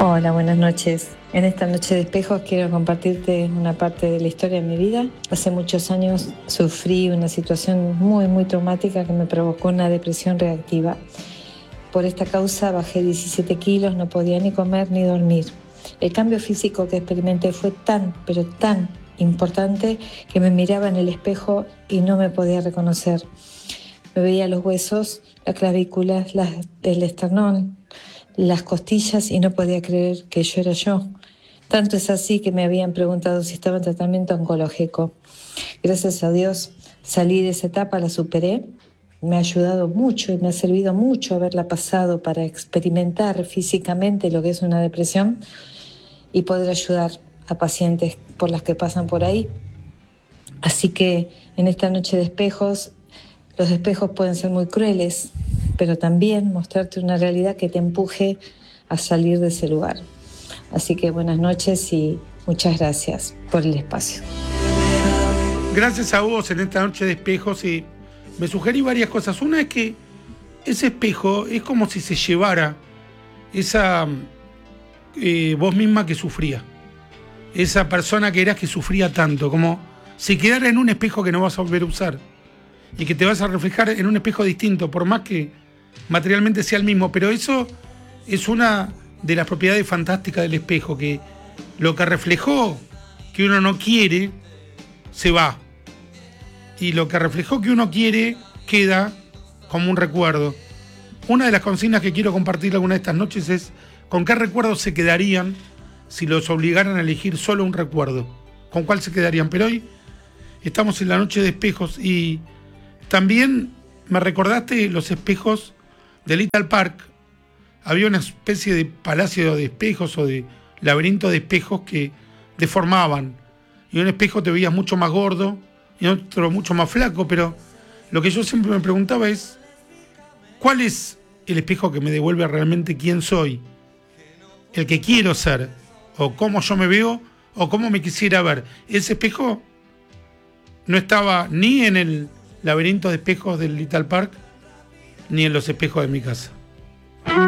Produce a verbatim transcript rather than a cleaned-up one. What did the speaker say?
Hola, buenas noches. En esta noche de espejos quiero compartirte una parte de la historia de mi vida. Hace muchos años sufrí una situación muy, muy traumática que me provocó una depresión reactiva. Por esta causa bajé diecisiete kilos, no podía ni comer ni dormir. El cambio físico que experimenté fue tan, pero tan importante que me miraba en el espejo y no me podía reconocer. Me veía los huesos, las clavículas, las, el esternón, las costillas y no podía creer que yo era yo. Tanto es así que me habían preguntado si estaba en tratamiento oncológico. Gracias a Dios salí de esa etapa, la superé. Me ha ayudado mucho y me ha servido mucho haberla pasado para experimentar físicamente lo que es una depresión y poder ayudar a pacientes por las que pasan por ahí. Así que en esta noche de espejos, los espejos pueden ser muy crueles, pero también mostrarte una realidad que te empuje a salir de ese lugar. Así que buenas noches y muchas gracias por el espacio. Gracias a vos en esta noche de espejos, y me sugerí varias cosas. Una es que ese espejo es como si se llevara esa eh, vos misma que sufría, esa persona que eras que sufría tanto, como si quedara en un espejo que no vas a volver a usar y que te vas a reflejar en un espejo distinto, por más que materialmente sea el mismo. Pero eso es una de las propiedades fantásticas del espejo, que lo que reflejó que uno no quiere se va, y lo que reflejó que uno quiere queda como un recuerdo. Una de las consignas que quiero compartir alguna de estas noches es: ¿con qué recuerdos se quedarían si los obligaran a elegir solo un recuerdo? ¿Con cuál se quedarían? Pero hoy estamos en la noche de espejos y también me recordaste los espejos de Little Park. Había una especie de palacio de espejos o de laberinto de espejos que deformaban, y un espejo te veías mucho más gordo y otro mucho más flaco, pero lo que yo siempre me preguntaba es: ¿cuál es el espejo que me devuelve realmente quién soy? ¿El que quiero ser? ¿O cómo yo me veo? ¿O cómo me quisiera ver? Ese espejo no estaba ni en el laberinto de espejos del Little Park, ni en los espejos de mi casa.